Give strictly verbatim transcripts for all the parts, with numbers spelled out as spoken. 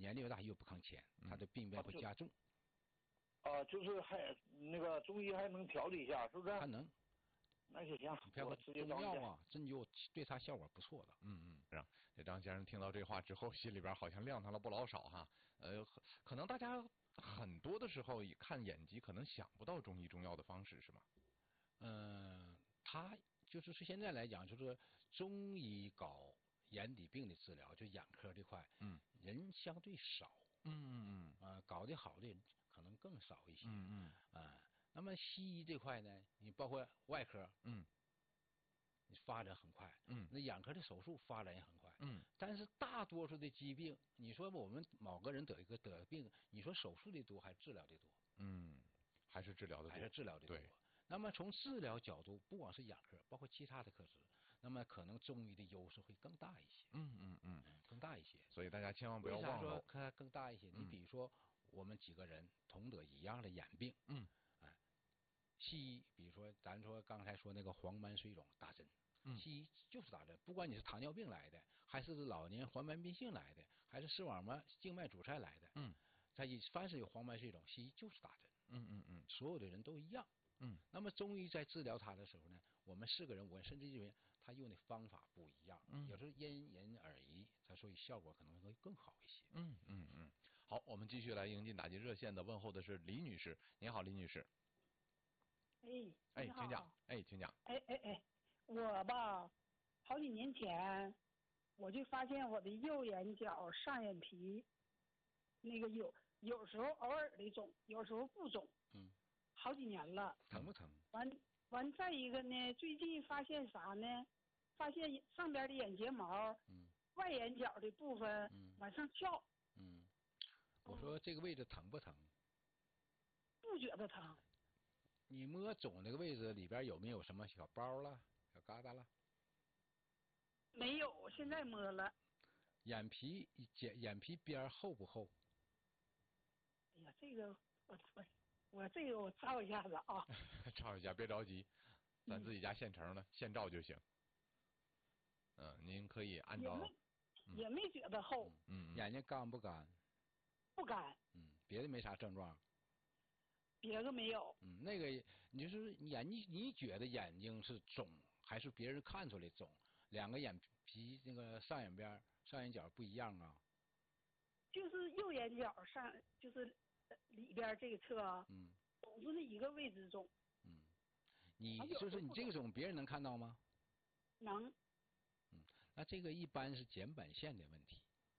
年龄越大越不抗前，它的病变会加重。 啊、呃，就是还那个中医还能调理一下，是不是？ 还能。 那就行， 我中药啊，针灸对他效果不错的。 嗯嗯，是啊。这张先生听到这话之后，心里边好像亮堂了不老少哈。呃，可能大家很多的时候看眼疾，可能想不到中医中药的方式，是吗？ 嗯、呃，他就是现在来讲，就是中医搞眼底病的治疗，就眼科这块， 嗯， 人相对少。 嗯嗯嗯。 啊、呃，搞得好的人可能更少一些。 嗯嗯。 啊、呃，那么西医这块呢，你包括外科， 嗯， 你发展很快。 嗯， 那眼科的手术发展也很快。 嗯， 但是大多数的疾病，你说我们某个人得一个得病，你说手术的多还是治疗的多？ 嗯，还是治疗的多。 还是治疗的多。 对。 那么从治疗角度，不光是眼科，包括其他的科室，那么可能中医的优势会更大一些。 嗯嗯嗯， 更大一些。 所以大家千万不要忘了。 为啥说它更大一些？ 嗯、 你比如说，我们几个人同得一样的眼病， 嗯， 哎，西医，比如说咱说刚才说那个黄斑水肿打针， 嗯， 西医就是打针，不管你是糖尿病来的，还是老年黄斑变性来的，还是视网膜静脉阻塞来的， 嗯， 它一凡是有黄斑水肿，西医就是打针。 嗯嗯嗯， 所有的人都一样。 嗯， 那么中医在治疗他的时候呢，我们四个人，我甚至认为他用的方法不一样， 嗯， 有时候因人而异，他所以效果可能会更好一些。 嗯嗯嗯。好，我们继续来迎进打进热线的问候的是李女士，您好，李女士。 哎， 哎，请讲，哎，请讲。 哎哎哎，我吧，好几年前我就发现我的右眼角上眼皮那个有有时候偶尔的肿，有时候不肿。 嗯。 好几年了。 疼不疼？ 完完再一个呢，最近发现啥呢？发现上边的眼睫毛， 嗯， 外眼角的部分， 嗯， 往上翘。 嗯，我说这个位置疼不疼？ 不觉得疼。 你摸肿那个位置里边有没有什么小包了、小疙瘩了？ 没有，现在摸了。 眼皮眼眼皮边厚不厚？ 哎呀，这个我我我这个我照一下子啊。 照一下，别着急，咱自己家现成的，嗯、现照就行。嗯，您可以按照。 也没、嗯、也没觉得厚。 嗯， 眼睛干不干？ 不干。 嗯，别的没啥症状。 别的没有。 嗯，那个你就是眼你你觉得眼睛是肿，还是别人看出来肿？两个眼皮那个上眼边上眼角不一样啊？ 就是右眼角上，就是里边这个侧， 嗯， 总是那一个位置肿。 嗯，你就是你这个肿，别人能看到吗？ 能。 嗯，那这个一般是睑板腺的问题。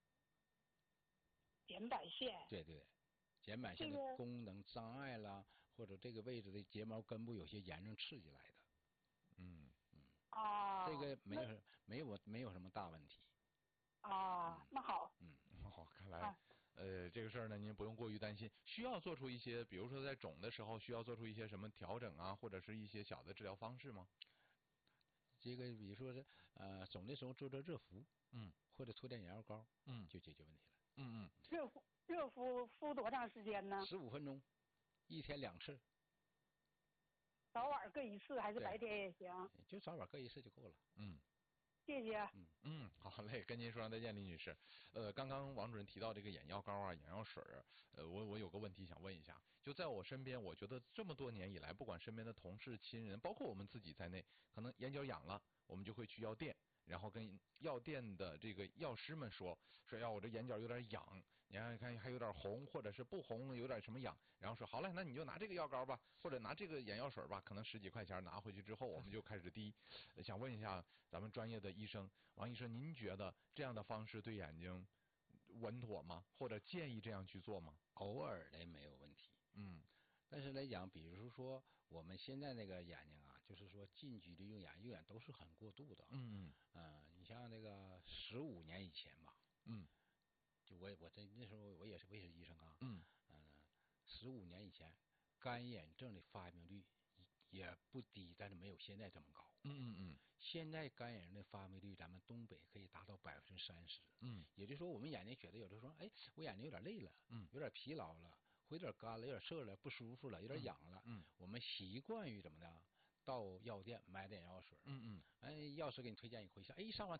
睑板腺。 对对，睑板腺的功能障碍啦，这个、或者这个位置的睫毛根部有些炎症刺激来的。 嗯嗯。 啊。 这个没有没有没有什么大问题。 啊，嗯、那好。 嗯，好，看来、啊、呃这个事儿呢，您不用过于担心。需要做出一些，比如说在肿的时候，需要做出一些什么调整啊，或者是一些小的治疗方式吗？ 这个比如说是呃肿的时候做做热敷， 嗯， 或者涂点眼药膏， 嗯， 就解决问题了。 嗯嗯。 热敷热敷敷多长时间呢？ 十五分钟，一天两次。 早晚各一次还是白天也行？ 就早晚各一次就够了。 嗯。 谢谢。 嗯嗯，好嘞，跟您说声再见，李女士。呃，刚刚王主任提到这个眼药膏啊、眼药水儿，呃，我我有个问题想问一下，就在我身边，我觉得这么多年以来，不管身边的同事、亲人，包括我们自己在内，可能眼角痒了，我们就会去药店。然后跟药店的这个药师们说说呀，我这眼角有点痒，你看看还有点红，或者是不红，有点什么痒，然后说好嘞，那你就拿这个药膏吧，或者拿这个眼药水吧，可能十几块钱拿回去之后，我们就开始滴。想问一下咱们专业的医生王医生，您觉得这样的方式对眼睛稳妥吗？或者建议这样去做吗？ 偶尔的没有问题。 嗯。 但是来讲，比如说我们现在那个眼睛啊，就是说近距离用眼，用眼都是很过度的。 嗯嗯。 呃，你像那个十五年以前吧。 嗯。 就我我这那时候我也是卫生医生啊。 嗯。 呃，十五年以前，干眼症的发病率也不低，但是没有现在这么高。 嗯嗯嗯。 现在干眼症的发病率，咱们东北可以达到百分之三十。 嗯。 也就是说，我们眼睛觉得有的时候，哎，我眼睛有点累了， 嗯， 有点疲劳了。有点干了，有点涩了，不舒服了，有点痒了。 嗯，嗯我们习惯于怎么的？到药店买点药水。 嗯嗯。 哎，药师给你推荐一回下，哎，上完